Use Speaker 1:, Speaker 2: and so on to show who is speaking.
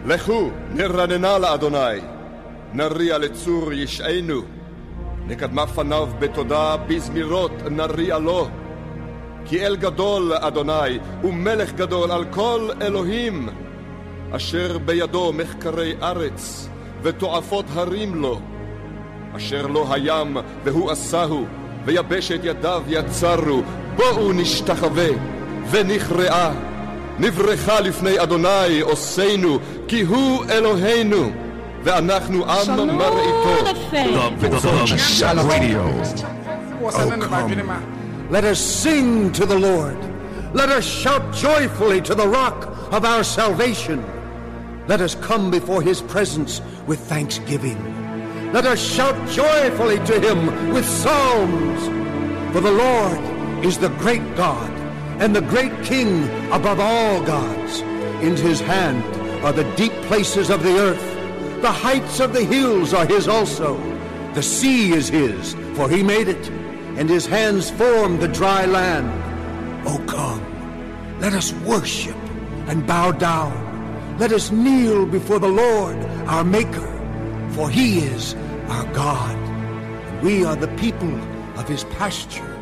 Speaker 1: לכו, נרננה לאדוני, נריע לצור ישענו, נקדמה פניו בתודה, בזמירות נריע לו. כי אל גדול אדוני, ומלך גדול על כל אלוהים, אשר בידו מחקרי ארץ, ותועפות הרים לו. אשר לא הים, והוא עשהו, ויבשת ידיו יצרו. בואו נשתחווה, ונכרעה. נברכה לפני אדוני עושנו, כי הוא אלוהינו, ואנחנו עם מראיתו.
Speaker 2: Shalom Radio. Oh, come. Let us sing to the Lord. Let us shout joyfully to the rock of our salvation. Let us come before his presence with thanksgiving. Let us shout joyfully to him with psalms. For the Lord is the great God and the great King above all gods. In his hand are the deep places of the earth. The heights of the hills are his also. The sea is his, for he made it, and his hands formed the dry land. O come, let us worship and bow down. Let us kneel before the Lord, our Maker, for he is our God, and we are the people of his pasture